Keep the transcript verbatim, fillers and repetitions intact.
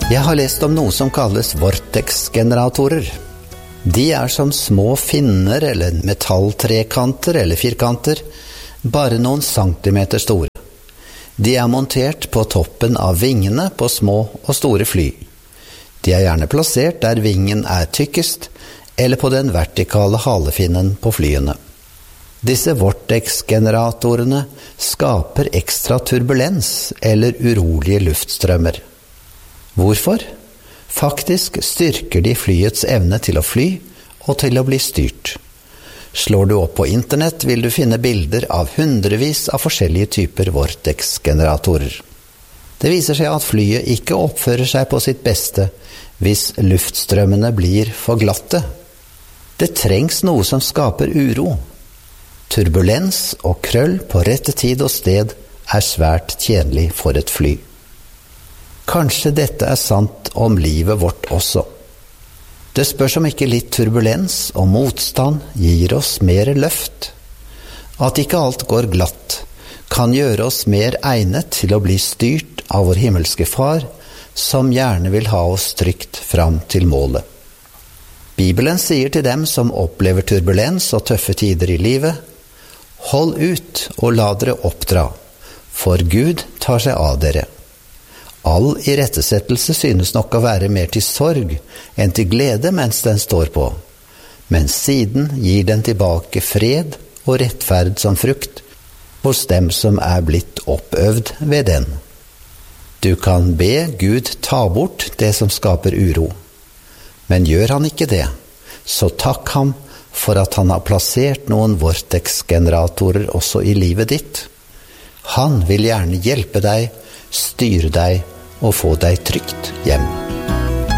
Jeg har lest om noe som kalles vortex-generatorer. De er som små finner eller metalltrekanter eller firkanter, bare noen centimeter store. De er montert på toppen av vingene på små og store fly. De er gjerne plassert der vingen er tykkest, eller på den vertikale halefinnen på flyene. Disse vortex-generatorene skaper ekstra turbulens eller urolige luftstrømmer. Hvorfor? Faktisk styrker de flyets evne til å fly og til å bli styrt. Slår du opp på internett vil du finne bilder av hundrevis av forskjellige typer vortex-generatorer. Det viser seg at flyet ikke oppfører seg på sitt beste hvis luftstrømmene blir for glatte. Det trengs noe som skaper uro. Turbulens og krøll på rette tid og sted er svært tjenlig for et fly. Kanskje dette er sant om livet vårt også. Det spørs om ikke litt turbulens og motstand gir oss mer løft. At ikke alt går glatt, kan gjøre oss mer egnet til å bli styrt av vår himmelske far, som gjerne vil ha oss trygt fram til målet. Bibelen sier til dem som opplever turbulens og tøffe tider i livet: hold ut og la dere oppdra, for Gud tar seg av dere. All irettesettelse synes nok å være mer til sorg enn til glede mens den står på, men siden gir den tilbake fred og rettferd som frukt hos dem som er blitt oppøvd ved den. Du kan be Gud ta bort det som skaper uro, men gjør han ikke det, så takk ham for at han har plassert noen vortex-generatorer også i livet ditt. Han vil gjerne hjelpe deg, styre deg og få deg trygt hjem.